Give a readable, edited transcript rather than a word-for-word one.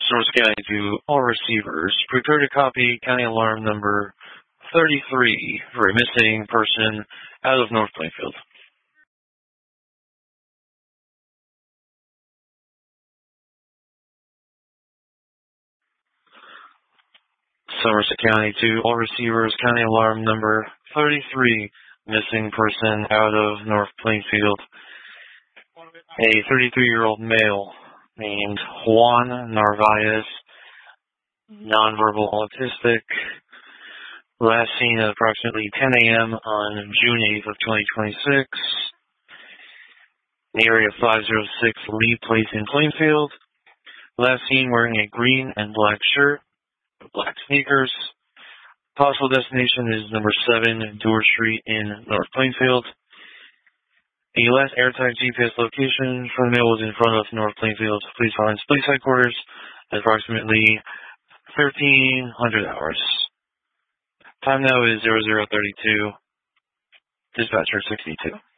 Source County to all receivers. Prepare to copy county alarm number 33 for a missing person out of North Plainfield. Somerset County to all receivers. County alarm number 33, missing person out of North Plainfield. A 33-year-old male named Juan Narvaez, nonverbal autistic, last seen at approximately 10 a.m. on June 8th of 2026, in the area of 506 Lee Place in Plainfield. Last seen wearing a green and black shirt, black sneakers. Possible destination is number 7 Door Street in North Plainfield. The last airtime GPS location for the male was in front of North Plainfield Police headquarters at approximately 1300 hours. Time now is 00:32. Dispatcher 62.